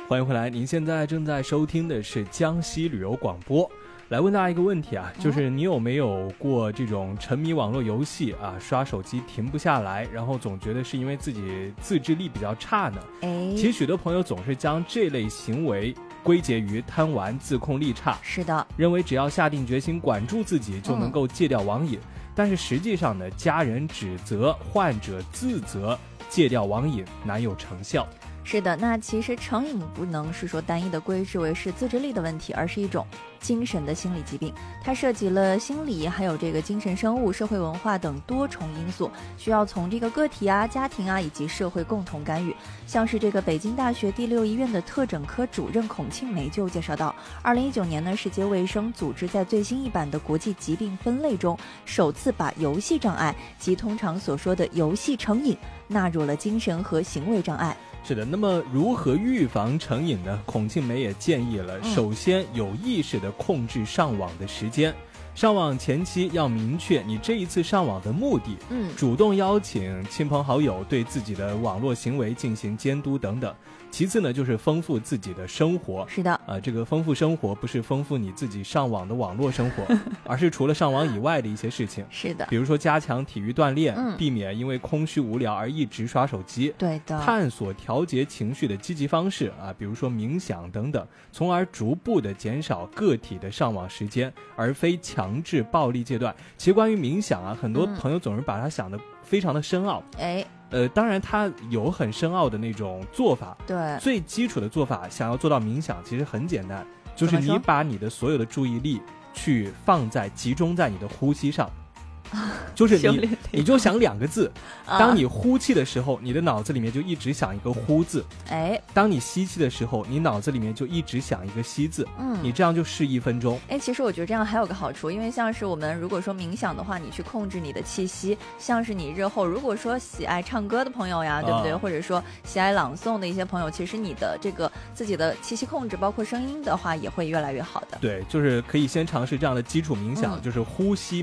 欢迎回来，您现在正在收听的是江西旅游广播。来问大家一个问题啊，就是你有没有过这种沉迷网络游戏啊，刷手机停不下来，然后总觉得是因为自己自制力比较差呢？其实许多朋友总是将这类行为归结于贪玩、自控力差， 是的， 认为只要下定决心管住自己就能够戒掉网瘾。但是实际上呢，家人指责，患者自责，戒掉网瘾难有成效。 是的，那其实成瘾不能是说单一的归之为是自制力的问题，而是一种精神的心理疾病，它涉及了心理还有这个精神生物、社会文化等多重因素，需要从这个个体啊、家庭啊以及社会共同干预。像是这个北京大学第6医院的特诊科主任孔庆梅就介绍到，2019年呢，世界卫生组织在最新一版的国际疾病分类中，首次把游戏障碍及通常所说的游戏成瘾纳入了精神和行为障碍。 是的，那么如何预防成瘾呢？孔庆梅也建议了，首先有意识地控制上网的时间，上网前期要明确你这一次上网的目的，主动邀请亲朋好友对自己的网络行为进行监督等等。其次呢，就是丰富自己的生活。 是的， 这个丰富生活不是丰富你自己上网的网络生活，而是除了上网以外的一些事情。 是的， 比如说加强体育锻炼，避免因为空虚无聊而一直刷手机。 对的， 探索调节情绪的积极方式啊，比如说冥想等等，从而逐步的减少个体的上网时间，而非强制暴力戒断。其实关于冥想啊，很多朋友总是把它想得非常的深奥。当然它有很深奥的那种做法， 对， 最基础的做法想要做到冥想其实很简单，就是你把你的所有的注意力去集中在你的呼吸上，就是你就想2个字，当你呼气的时候，你的脑子里面就一直想一个呼字，当你吸气的时候，你脑子里面就一直想一个吸字，你这样就试1分钟。 其实我觉得这样还有个好处，因为像是我们如果说冥想的话，你去控制你的气息，像是你日后如果说喜爱唱歌的朋友呀，对不对？或者说喜爱朗诵的一些朋友，其实你的这个自己的气息控制，包括声音的话，也会越来越好的。 对，就是可以先尝试这样的基础冥想，就是呼吸